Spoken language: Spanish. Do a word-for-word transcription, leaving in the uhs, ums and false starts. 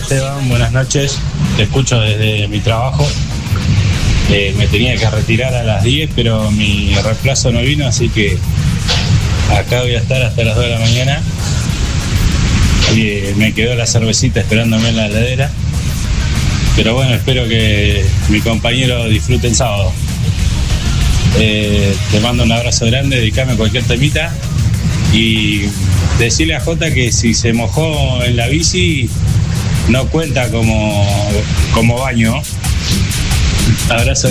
Esteban, buenas noches. Te escucho desde mi trabajo. Eh, me tenía que retirar a las diez, pero mi reemplazo no vino, así que acá voy a estar hasta las dos de la mañana. Y eh, me quedó la cervecita esperándome en la heladera. Pero bueno, espero que mi compañero disfrute el sábado. Eh, te mando un abrazo grande, dedicame cualquier temita. Y decirle a Jota que si se mojó en la bici no cuenta como, como baño. Abrazo